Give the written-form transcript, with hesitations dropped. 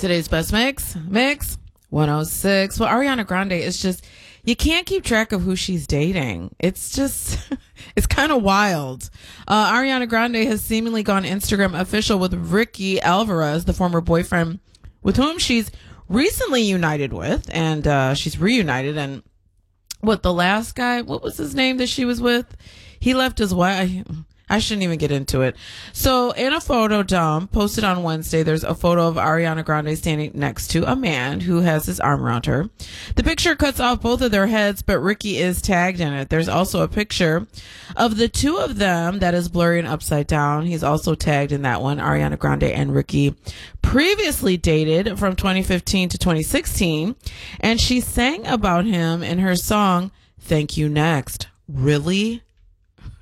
Today's best mix 106. Well, Ariana Grande is just, you can't keep track of who she's dating. It's just, it's kind of wild. Ariana Grande has seemingly gone Instagram official with Ricky Alvarez, the former boyfriend with whom she's recently united with, and she's reunited. And what, the last guy, what was his name that she was with? He left his wife. I shouldn't even get into it. So in a photo dump posted on Wednesday, there's a photo of Ariana Grande standing next to a man who has his arm around her. The picture cuts off both of their heads, but Ricky is tagged in it. There's also a picture of the two of them that is blurry and upside down. He's also tagged in that one. Ariana Grande and Ricky previously dated from 2015 to 2016, and she sang about him in her song, Thank You Next. Really?